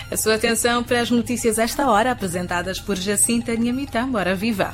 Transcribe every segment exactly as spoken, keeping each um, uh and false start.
A sua atenção para as notícias esta hora, apresentadas por Jacinta Nhamitã. Bora viva!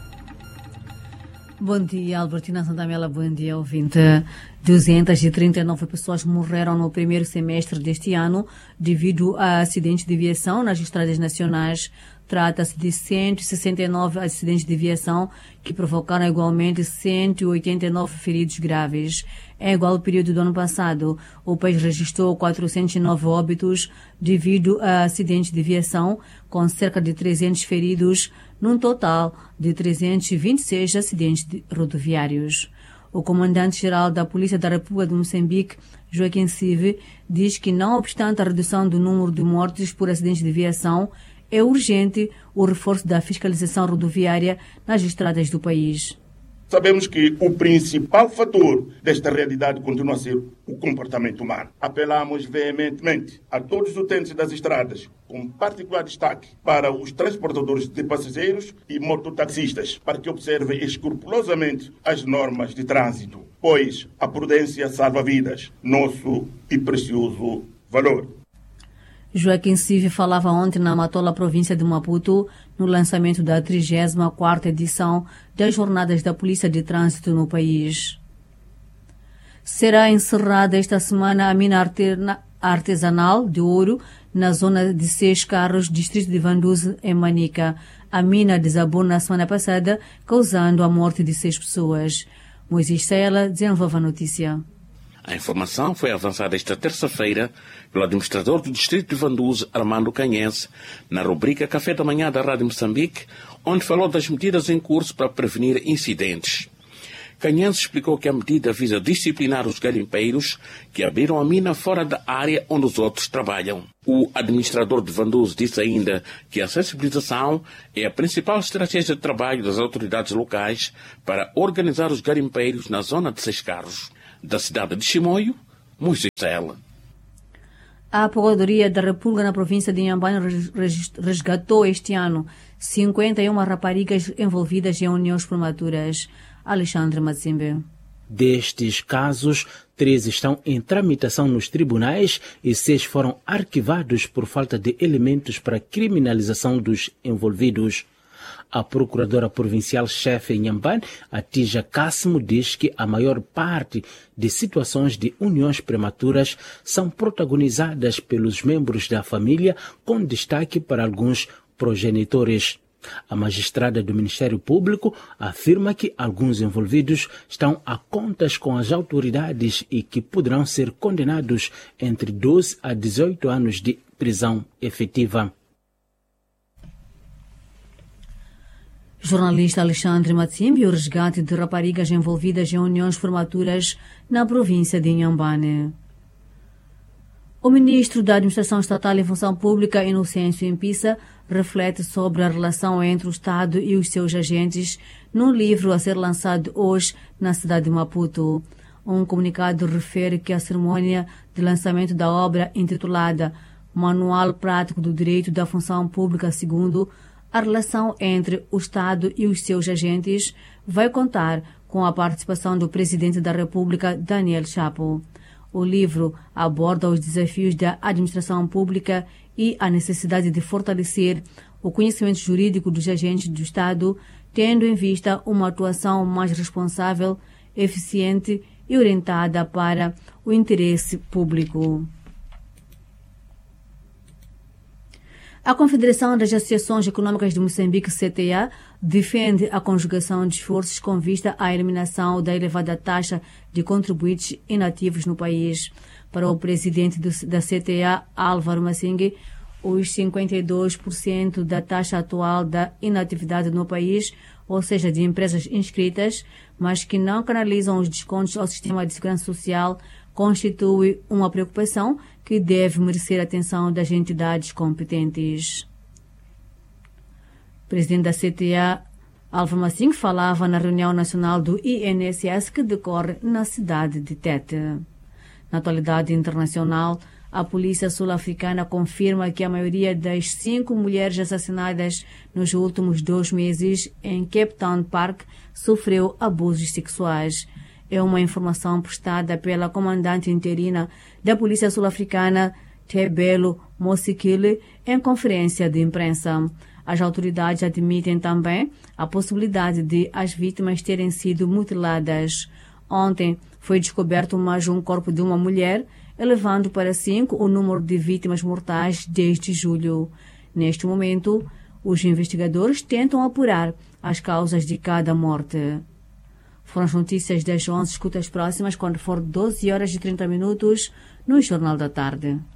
Bom dia, Albertina Santamela. Bom dia, ouvinte. duzentas e trinta e nove pessoas morreram no primeiro semestre deste ano devido a acidentes de viação nas estradas nacionais. Trata-se de cento e sessenta e nove acidentes de viação que provocaram igualmente cento e oitenta e nove feridos graves. Em igual período do ano passado, o país registrou quatrocentos e nove óbitos devido a acidentes de viação, com cerca de trezentos feridos, num total de trezentos e vinte e seis acidentes rodoviários. O comandante-geral da Polícia da República de Moçambique, Joaquim Sive, diz que, não obstante a redução do número de mortes por acidentes de viação, é urgente o reforço da fiscalização rodoviária nas estradas do país. Sabemos que o principal fator desta realidade continua a ser o comportamento humano. Apelamos veementemente a todos os utentes das estradas, com particular destaque para os transportadores de passageiros e mototaxistas, para que observem escrupulosamente as normas de trânsito, pois a prudência salva vidas, nosso e precioso valor. Joaquim Sive falava ontem na Matola, província de Maputo, no lançamento da trigésima quarta edição das Jornadas da Polícia de Trânsito no país. Será encerrada esta semana a mina artesanal de ouro na zona de Seis Carros, distrito de Vanduze, em Manica. A mina desabou na semana passada, causando a morte de seis pessoas. Moisés Sela desenvolve a notícia. A informação foi avançada esta terça-feira pelo administrador do distrito de Vanduze, Armando Canhense, na rubrica Café da Manhã da Rádio Moçambique, onde falou das medidas em curso para prevenir incidentes. Canhense explicou que a medida visa disciplinar os garimpeiros que abriram a mina fora da área onde os outros trabalham. O administrador de Vanduze disse ainda que a sensibilização é a principal estratégia de trabalho das autoridades locais para organizar os garimpeiros na zona de Seis Carros. Da cidade de Chimoio, Moisés Sela. A Procuradoria da República na província de Inhambane resgatou este ano cinquenta e uma raparigas envolvidas em uniões prematuras. Alexandre Mazimbe. Destes casos, três estão em tramitação nos tribunais e seis foram arquivados por falta de elementos para criminalização dos envolvidos. A procuradora provincial-chefe em Inhambane, Atija Cássimo, diz que a maior parte de situações de uniões prematuras são protagonizadas pelos membros da família, com destaque para alguns progenitores. A magistrada do Ministério Público afirma que alguns envolvidos estão a contas com as autoridades e que poderão ser condenados entre doze a dezoito anos de prisão efetiva. Jornalista Alexandre Matsimbi, o resgate de raparigas envolvidas em uniões prematuras na província de Inhambane. O ministro da Administração Estatal e Função Pública, Inocêncio Impissa, reflete sobre a relação entre o Estado e os seus agentes num livro a ser lançado hoje na cidade de Maputo. Um comunicado refere que a cerimônia de lançamento da obra intitulada Manual Prático do Direito da Função Pública segundo a relação entre o Estado e os seus agentes vai contar com a participação do Presidente da República, Daniel Chapo. O livro aborda os desafios da administração pública e a necessidade de fortalecer o conhecimento jurídico dos agentes do Estado, tendo em vista uma atuação mais responsável, eficiente e orientada para o interesse público. A Confederação das Associações Econômicas de Moçambique, C T A, defende a conjugação de esforços com vista à eliminação da elevada taxa de contribuintes inativos no país. Para o presidente da C T A, Álvaro Massingue, os cinquenta e dois por cento da taxa atual da inatividade no país, ou seja, de empresas inscritas, mas que não canalizam os descontos ao sistema de segurança social, constitui uma preocupação que deve merecer a atenção das entidades competentes. O presidente da C T A, Álvaro Massingue, falava na reunião nacional do I N S S que decorre na cidade de Tete. Na atualidade internacional, a polícia sul-africana confirma que a maioria das cinco mulheres assassinadas nos últimos dois meses em Cape Town Park sofreu abusos sexuais. É uma informação prestada pela comandante interina da polícia sul-africana, Tebelo Mosikile em conferência de imprensa. As autoridades admitem também a possibilidade de as vítimas terem sido mutiladas. Ontem foi descoberto mais um corpo de uma mulher, elevando para cinco o número de vítimas mortais desde julho. Neste momento, os investigadores tentam apurar as causas de cada morte. Foram as notícias das onze. Escuta as próximas quando for doze horas e trinta minutos no Jornal da Tarde.